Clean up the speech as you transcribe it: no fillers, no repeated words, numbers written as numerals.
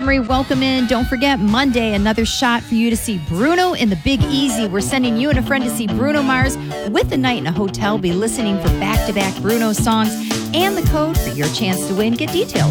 Montgomery, welcome in. Don't forget, Monday, another shot for you to see Bruno in the Big Easy. We're sending you and a friend to see Bruno Mars with a night in a hotel. Be listening for back-to-back Bruno songs and the code for your chance to win. Get details